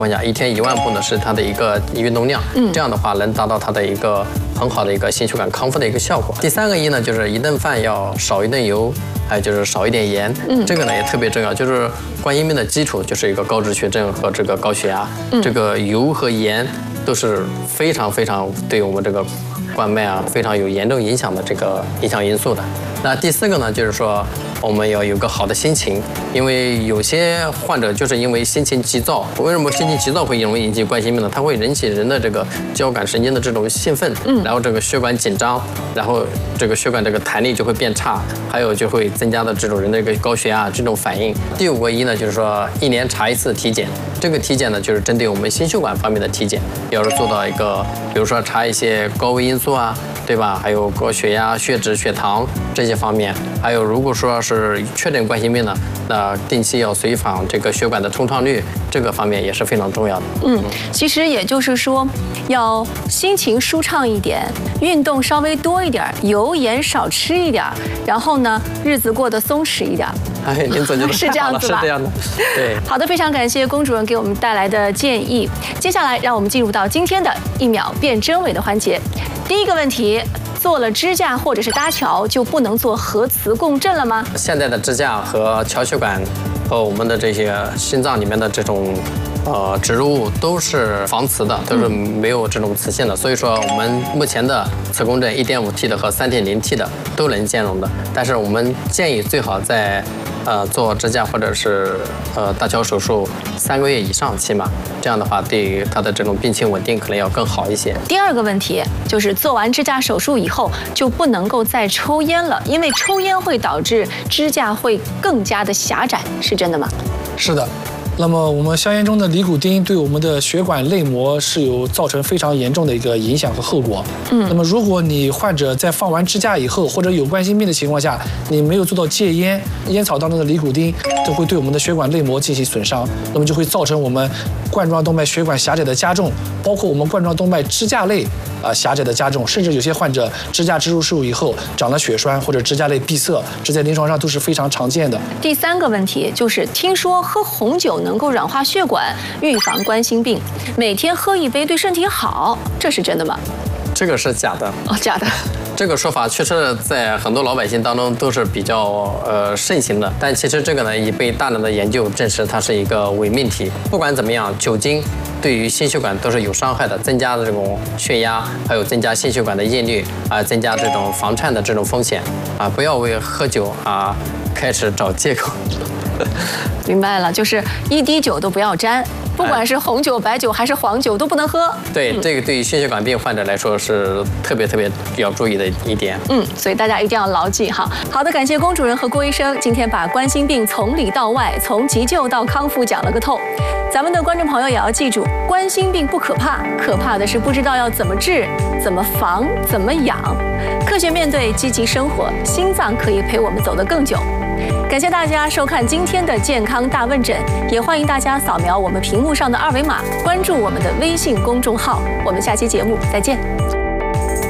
下，1天1万步呢是它的一个运动量，这样的话能达到它的一个很好的一个心血管康复的一个效果。第3个呢，就是一顿饭要少一顿油，还有就是少一点盐，这个呢也特别重要。就是冠心病的基础就是一个高脂血症和这个高血压，这个油和盐都是非常对我们这个冠脉啊非常有严重影响的这个影响因素的。那第4个呢，就是说我们要有个好的心情，因为有些患者就是因为心情急躁。为什么心情急躁会容易引起冠心病呢？它会引起人的这个交感神经的这种兴奋，然后这个血管紧张，然后这个血管这个弹力就会变差，还有就会增加的这种人的一个高血压这种反应。第5个呢，就是说1年查1次体检，这个体检呢就是针对我们心血管方面的体检，要是做到一个，比如说查一些高危因素啊，对吧？还有高血压、血脂、血糖这些方面，还有如果说是确诊冠心病呢，那定期要随访这个血管的通畅率，这个方面也是非常重要的。 其实也就是说，要心情舒畅一点，运动稍微多一点，油盐少吃一点，然后呢，日子过得松弛一点。 哎，您总结的是这样子吧？ 是这样的，对。 好的，非常感谢龚主任给我们带来的建议。接下来，让我们进入到今天的1秒辨真伪的环节。第一个问题。做了支架或者是搭桥，就不能做核磁共振了吗？ 现在的支架和桥血管和我们的这些心脏里面的这种植入物都是防磁的，都是没有这种磁性的。所以说，我们目前的磁共振 1.5T 的和3.0T 的都能兼容的。但是我们建议最好在做支架或者是搭桥手术3个月以上起码，这样的话对于他的这种病情稳定可能要更好一些。 第2个问题就是做完支架手术以后就不能够再抽烟了，因为抽烟会导致支架会更加的狭窄，是真的吗？ 是的。那么我们香烟中的尼古丁对我们的血管内膜是有造成非常严重的一个影响和后果。那么如果你患者在放完支架以后，或者有冠心病的情况下，你没有做到戒烟，烟草当中的尼古丁都会对我们的血管内膜进行损伤，那么就会造成我们冠状动脉血管狭窄的加重，包括我们冠状动脉支架内狭窄的加重，甚至有些患者支架植入术以后长了血栓或者支架内闭塞，这在临床上都是非常常见的。 第3个问题就是听说喝红酒能够软化血管，预防冠心病，每天喝1杯对身体好，这是真的吗？ 这个是假的。 哦，假的。 这个说法确实在很多老百姓当中都是比较盛行的，但其实这个呢已被大量的研究证实它是一个伪命题。不管怎么样，酒精对于心血管都是有伤害的，增加的这种血压，还有增加心血管的叶率增加这种房颤的这种风险不要为喝酒开始找借口。 明白了，就是1滴酒都不要沾，不管是红酒、白酒还是黄酒都不能喝。 对，这个对于心血管病患者来说是特别要注意的一点。 所以大家一定要牢记哈。好的，感谢龚主任和郭医生今天把冠心病从里到外，从急救到康复讲了个透。咱们的观众朋友也要记住，冠心病不可怕，可怕的是不知道要怎么治、怎么防、怎么养。科学面对，积极生活，心脏可以陪我们走得更久。感谢大家收看今天的健康大问诊，也欢迎大家扫描我们屏幕上的2维码，关注我们的微信公众号。我们下期节目再见。